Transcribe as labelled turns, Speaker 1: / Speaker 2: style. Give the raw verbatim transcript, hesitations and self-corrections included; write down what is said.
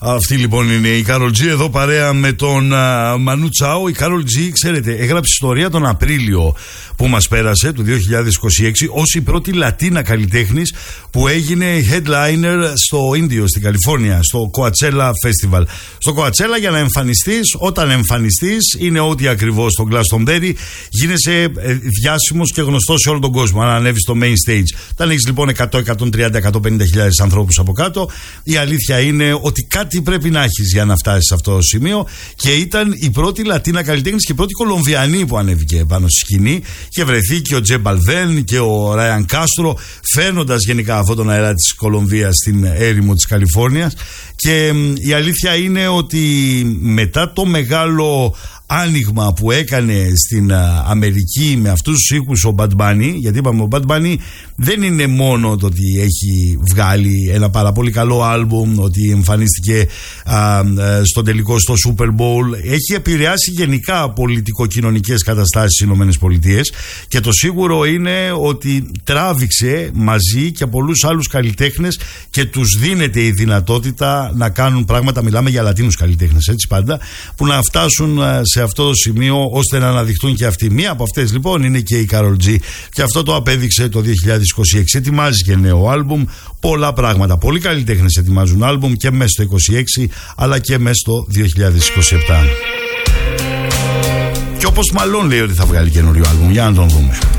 Speaker 1: Αυτή λοιπόν είναι η Karol G εδώ παρέα με τον Μανού Τσάο. Η Karol G, ξέρετε, έγραψε ιστορία τον Απρίλιο που μας πέρασε του δύο χιλιάδες είκοσι έξι ως η πρώτη Λατίνα καλλιτέχνης που έγινε headliner στο Ίνδιο, στην Καλιφόρνια, στο Coachella Festival. Στο Coachella, για να εμφανιστείς, όταν εμφανιστείς, είναι ό,τι ακριβώς στο Glastonbury, γίνεσαι διάσημος και γνωστός σε όλο τον κόσμο αν ανέβεις στο main stage. Όταν έχεις λοιπόν εκατό, εκατόν τριάντα, εκατόν πενήντα χιλιάδες ανθρώπους από κάτω, η αλήθεια είναι ότι κάτι πρέπει να έχεις για να φτάσεις σε αυτό το σημείο, και ήταν η πρώτη Λατίνα καλλιτέχνης και η πρώτη Κολομβιανή που ανέβηκε πάνω στη σκηνή, και βρεθεί και ο Τζε Μπαλβέν και ο Ράιαν Κάστρο, φέρνοντας γενικά αυτόν τον αέρα της Κολομβίας στην έρημο της Καλιφόρνιας. Και η αλήθεια είναι ότι μετά το μεγάλο άνοιγμα που έκανε στην Αμερική με αυτούς τους ήχους ο Bad Bunny, γιατί είπαμε ο Bad Bunny δεν είναι μόνο το ότι έχει βγάλει ένα πάρα πολύ καλό άλμπουμ, ότι εμφανίστηκε α, στο τελικό στο Super Bowl, έχει επηρεάσει γενικά πολιτικο-κοινωνικές καταστάσεις στις Ηνωμένες Πολιτείες, και το σίγουρο είναι ότι τράβηξε μαζί και πολλούς άλλους καλλιτέχνες και τους δίνεται η δυνατότητα να κάνουν πράγματα. Μιλάμε για Λατίνους καλλιτέχνες, έτσι πάντα, που να φτάσουν σε αυτό το σημείο ώστε να αναδειχτούν και αυτοί. Μία από αυτές λοιπόν είναι και η Karol G, και αυτό το απέδειξε το δύο χιλιάδες είκοσι έξι. Ετοιμάζει και νέο άλμπουμ, πολλά πράγματα. Πολλοί καλλιτέχνες ετοιμάζουν άλμπουμ και μέσα στο είκοσι έξι αλλά και μέσα στο δύο χιλιάδες είκοσι επτά. Και όπως μάλλον λέει ότι θα βγάλει καινούριο άλμπουμ, για να τον δούμε.